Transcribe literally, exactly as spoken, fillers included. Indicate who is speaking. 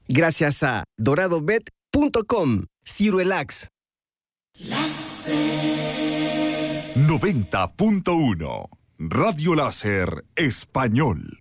Speaker 1: Gracias a dorado bet punto com. Cirelax.
Speaker 2: noventa punto uno Radio Láser Español.